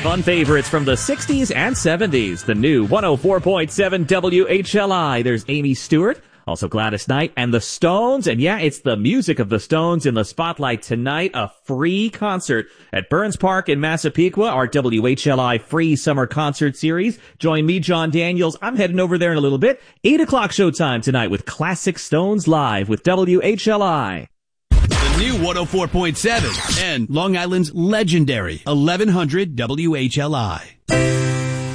Fun favorites from the 60s and 70s. The new 104.7 WHLI. There's Amy Stewart, also Gladys Knight, and the Stones. And yeah, it's the music of the Stones in the spotlight tonight. A free concert at Burns Park in Massapequa, our WHLI free summer concert series. Join me, John Daniels. I'm heading over there in a little bit. 8 o'clock showtime tonight with Classic Stones Live with WHLI. The new 104.7 and Long Island's legendary 1100 WHLI.